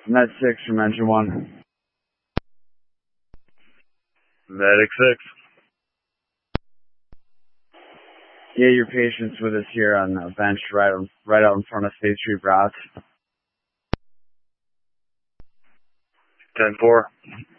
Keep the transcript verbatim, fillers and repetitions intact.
Med six from engine one. Medic six. Yeah, your patient's with us here on the bench right, right out in front of State Street Browse. ten four.